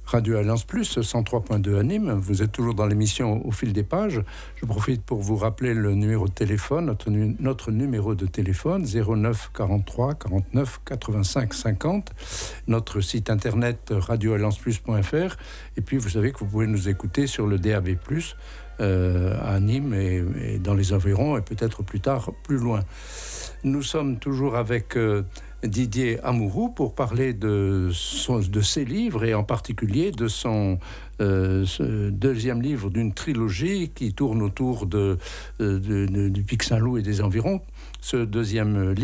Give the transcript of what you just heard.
Radio Alliance Plus, 103.2 à Nîmes. Vous êtes toujours dans l'émission Au fil des pages. Je profite pour vous rappeler le numéro de téléphone, notre numéro de téléphone, 09 43 49 85 50. Notre site internet radioallianceplus.fr. Et puis, vous savez que vous pouvez nous écouter sur le DAB+, à Nîmes et dans les environs, et peut-être plus tard, plus loin. Nous sommes toujours avec Didier Amouroux pour parler de ses livres et en particulier de son deuxième livre d'une trilogie qui tourne autour du Pic Saint-Loup et des environs. Ce deuxième livre